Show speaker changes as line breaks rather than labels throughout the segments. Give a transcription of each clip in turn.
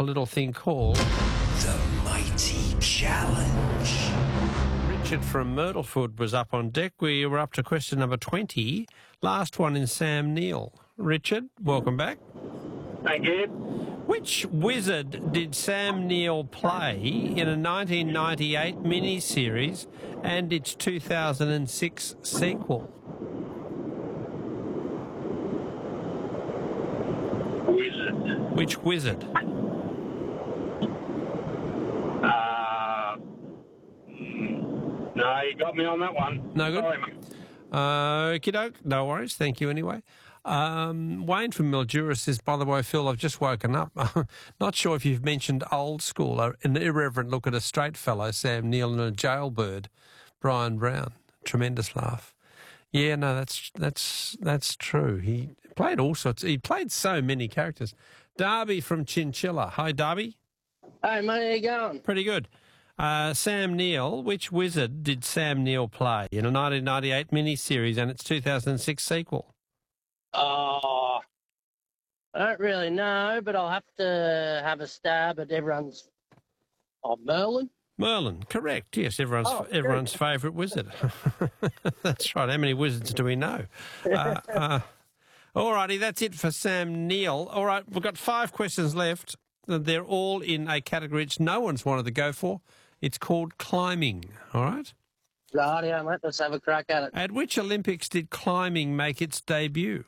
a little thing called
The Mighty Challenge.
Richard from Myrtlefoot was up on deck. We were up to question number 20. Last one in Sam Neill. Richard, welcome back.
Thank you.
Which wizard did Sam Neill play in a 1998 miniseries and its 2006 sequel?
Wizard.
Which wizard?
No, you got me on that one.
No good?
Sorry, mate.
Okie doke. No worries. Thank you anyway. Wayne from Mildura says, by the way, Phil, I've just woken up. Not sure if you've mentioned Old School, an irreverent look at a straight fellow, Sam Neill, and a jailbird, Brian Brown. Tremendous laugh. Yeah, no, that's true. He played all sorts. He played so many characters. Darby from Chinchilla. Hi, Darby.
Hey, mate, how you going?
Pretty good. Sam Neill, which wizard did Sam Neill play in a 1998 miniseries and its 2006 sequel?
Oh, I don't really know, but I'll have to have a stab at everyone's... Oh, Merlin?
Merlin, correct. Yes, everyone's favourite wizard. That's right. How many wizards do we know? All righty, that's it for Sam Neill. All right, we've got 5 questions left. They're all in a category which no one's wanted to go for. It's called climbing, all right?
Rightio, mate, let's have a crack at it.
At which Olympics did climbing make its debut?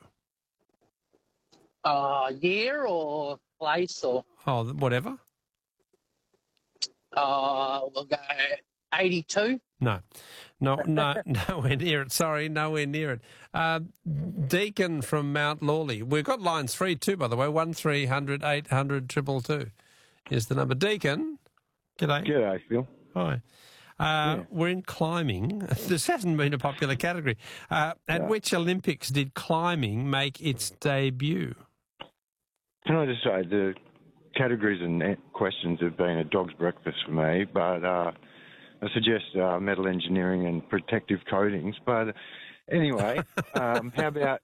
Year or place or...
Oh, whatever.
We'll go 82.
No, nowhere near it. Sorry, nowhere near it. Deacon from Mount Lawley. We've got lines free too, by the way. 1300 800 222 is the number. Deacon, g'day.
G'day, Phil.
Hi. We're in climbing. This hasn't been a popular category. At which Olympics did climbing make its debut?
Can I just say the categories and questions have been a dog's breakfast for me, but I suggest metal engineering and protective coatings. But anyway, how about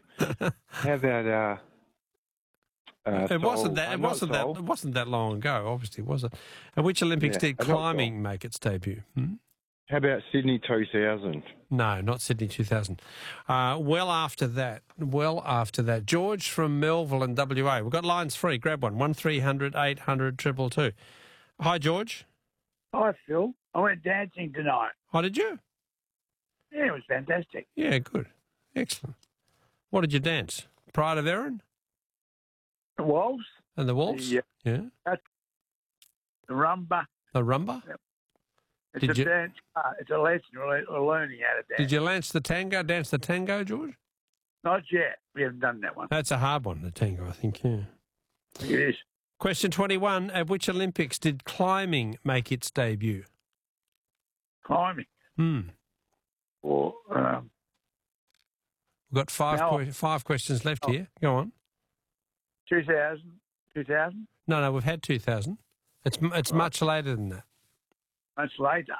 it wasn't that long ago, obviously, was it? At which Olympics did climbing make its debut?
How about Sydney 2000?
No, not Sydney 2000. Well after that. George from Melville and WA. We've got lines free. Grab one. 1300 800 222. Hi, George.
Hi, Phil. I went dancing tonight.
Oh, did you?
Yeah, it was fantastic.
Yeah, good. Excellent. What did you dance? Pride of Erin?
The waltz.
And the waltz?
Yeah.
The
rumba.
The rumba?
Yep. It's a dance. It's a lesson we're learning how to dance.
Did you dance the tango, George?
Not yet. We haven't done that one.
That's a hard one, the tango, I think, yeah.
It is.
Question 21. At which Olympics did climbing make its debut?
Climbing. Or,
We've got five questions left here. Go on.
2000? 2000?
No, we've had 2000. It's much later than that.
Much later.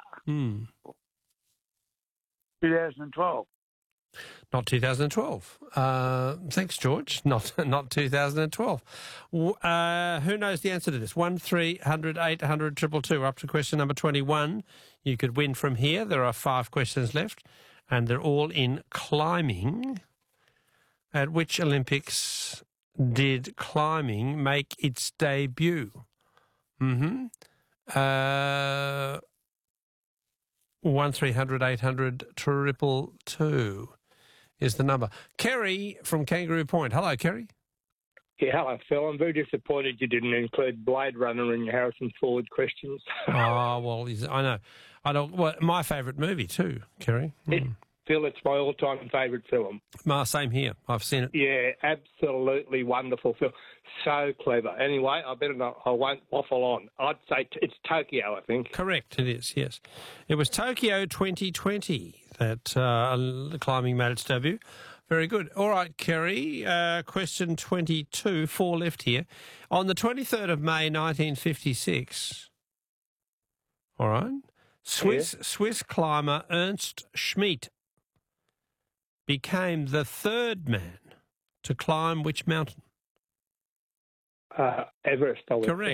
2012.
Not 2012. Thanks, George. Not 2012. Who knows the answer to this? 1300 800 222. Up to question number 21. You could win from here. There are 5 questions left, and they're all in climbing. At which Olympics did climbing make its debut? 1300 800 222 is the number. Kerry from Kangaroo Point. Hello, Kerry.
Yeah, hello, Phil. I'm very disappointed you didn't include Blade Runner in your Harrison Ford questions.
Oh, well, I know. Well, my favourite movie too, Kerry.
Phil, it's my all-time favourite film.
Same here. I've seen it.
Yeah, absolutely wonderful film. So clever. Anyway, I won't waffle on. I'd say it's Tokyo, I think.
Correct, it is, yes. It was Tokyo 2020 that climbing made its debut. Very good. All right, Kerry, question 22, 4 left here. On the 23rd of May 1956, all right, Swiss climber Ernst Schmidt became the 3rd man to climb which mountain?
Everest, I would
Correct.
think.